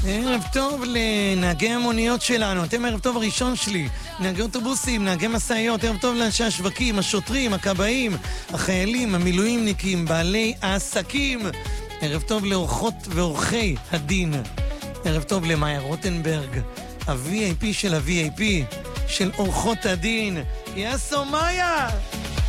ערב טוב לנהגי המוניות שלנו, אתם ערב טוב הראשון שלי, נהגי אוטובוסים, נהגי מסעיות, ערב טוב לאנשי השווקים, השוטרים, הכבאים, החיילים, המילואימניקים, בעלי העסקים, ערב טוב לאורחות ואורחי הדין, ערב טוב למאיה רוטנברג, ה-VIP של ה-VIP של אורחות הדין, יאסו מאיה!